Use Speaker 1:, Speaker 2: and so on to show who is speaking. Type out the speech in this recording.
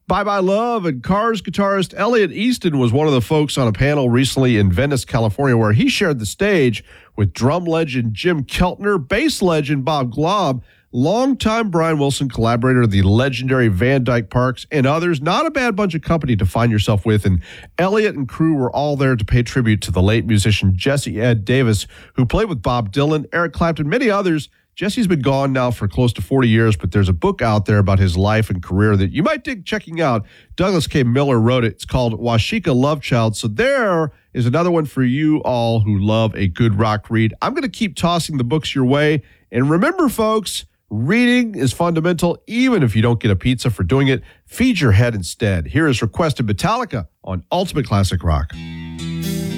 Speaker 1: Bye Bye Love and Cars guitarist Elliot Easton was one of the folks on a panel recently in Venice, California, where he shared the stage with drum legend Jim Keltner, bass legend Bob Glaub, longtime Brian Wilson collaborator, the legendary Van Dyke Parks, and others. Not a bad bunch of company to find yourself with. And Elliot and crew were all there to pay tribute to the late musician Jesse Ed Davis, who played with Bob Dylan, Eric Clapton, many others. Jesse's been gone now for close to 40 years, but there's a book out there about his life and career that you might dig checking out. Douglas K. Miller wrote it. It's called Washika Love Child. So there is another one for you all who love a good rock read. I'm going to keep tossing the books your way. And remember, folks, reading is fundamental, even if you don't get a pizza for doing it. Feed your head instead. Here is Requested Metallica on Ultimate Classic Rock.